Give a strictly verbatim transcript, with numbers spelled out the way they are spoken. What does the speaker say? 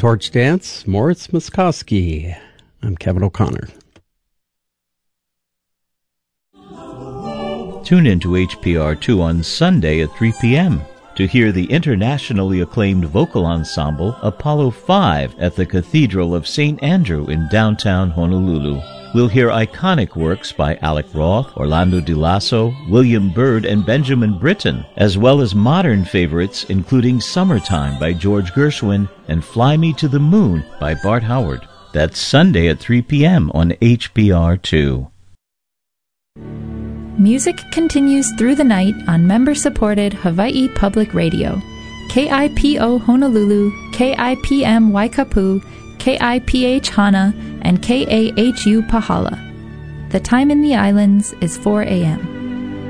Torch Dance, Moritz Muskowski. I'm Kevin O'Connor. Tune in to H P R two on Sunday at three p.m. to hear the internationally acclaimed vocal ensemble Apollo five at the Cathedral of Saint Andrew in downtown Honolulu. We'll hear iconic works by Alec Roth, Orlando Di Lasso, William Byrd, and Benjamin Britten, as well as modern favorites including Summertime by George Gershwin and Fly Me to the Moon by Bart Howard. That's Sunday at three p.m. on H P R two. Music continues through the night on member-supported Hawaii Public Radio. K I P O Honolulu, K I P M Waikapu, K I P H Hana, and K A H U Pahala. The time in the islands is four a.m.